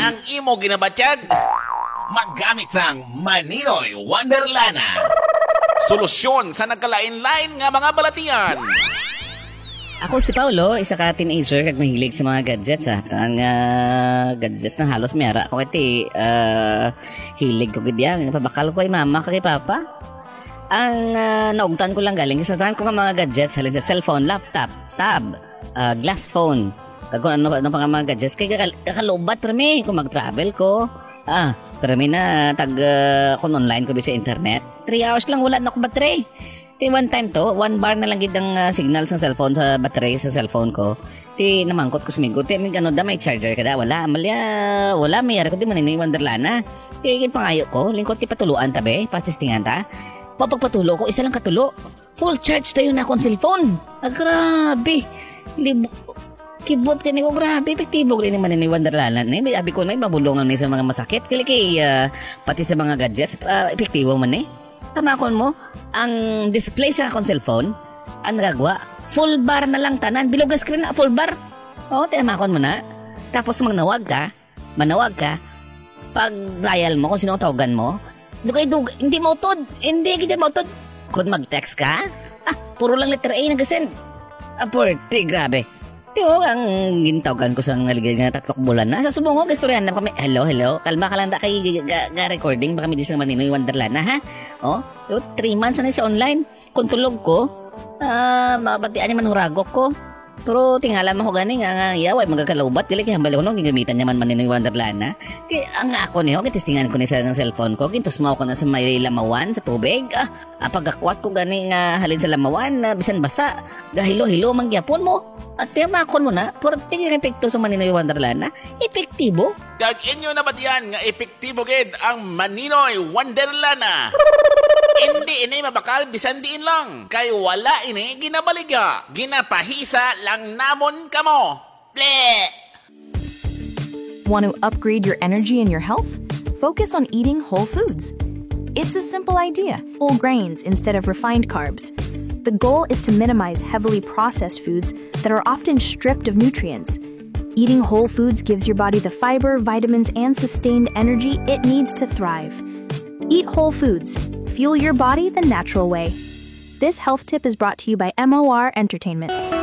ang imo ginabatyag? Maggamit sang Maninoy Wonderlana. Solusyon sa nagkalain-lain nga mga balatian. Ako si Paulo, isa ka teenager kag mahilig sa mga gadgets Ang gadgets na halos mayara ko kati hilig ko gid yan. Pabakal ko kay mama kay papa. Ang naugtan ko lang galing sa tanan ko nga mga gadgets halin sa cellphone, laptop, tab, glass phone. Kag ano pa nga mga gadgets kay kakalobat para mi kung mag-travel ko. Pero mi na kung online ko di sa internet. 3 hours lang wala na ko battery. Di one time to, 1 bar na lang gid ang signal sa cellphone sa battery sa cellphone ko. Di namangkot ko sumigot. Di may may charger kada wala. Amalya, wala may ko di Maninoy Wonderlana. Di gid pangayo ko, lingkot ti patuluan tabi, pastistingan ta. Papagpatulo ko, isa lang katulo. Full charge tayo na akong cellphone. Grabe. Kibot ka ni ko, grabe. Epektibo ko ni Maninoy Wonderlana. May abi ko na, mabulungan ni sa mga masakit. Kaya pati sa mga gadgets, epektibo man eh. Tamakon mo, ang display sa akong cellphone, ang nagagawa, full bar na lang tanan. Bilog screen na, full bar. Oo, tamakon mo na. Tapos manawag ka, pag dial mo, kung sino tawagan mo, hindi mo utod. Kung mag-text ka, puro lang letter A nag-send. Porti, grabe. Tiyo, ang gintawagan ko sa ngaligay nga 3 bulan na. Sa subong ko, istoryahan na kami. Hello. Kalma ka lang da kay recording. Baka may disang Maninoy Wonderlana, ha? 3 months na siya online. Kung tulog ko, mabatian niya manuragok ko. Pero tingala mo ko gani nga yaway magkakalaubat. Kaya hambali ko gigamitan niya man Maninoy Wonderlana. Kaya ang ako niyo, kitistingan ko ni sa cellphone ko. Gintos mo ako na sa may lamawan, sa tubig. Pagakwat ko gani nga halin sa lamawan, bisan basa. Gahilo-hilo mangyapon mo. At tiyamakon mo na, puro tingin epekto sa Maninoy Wonderlana, epektibo. Kag inyo na ba diyan nga epektibo gid ang Maninoy Wonderlana? Hindi ini mabakal bisan diin lang. Kay wala ini ginabaliga. Ginapahisa lang namon kamo. Bleh! Want to upgrade your energy and your health? Focus on eating whole foods. It's a simple idea. Whole grains instead of refined carbs. The goal is to minimize heavily processed foods that are often stripped of nutrients. Eating whole foods gives your body the fiber, vitamins, and sustained energy it needs to thrive. Eat whole foods. Fuel your body the natural way. This health tip is brought to you by MOR Entertainment.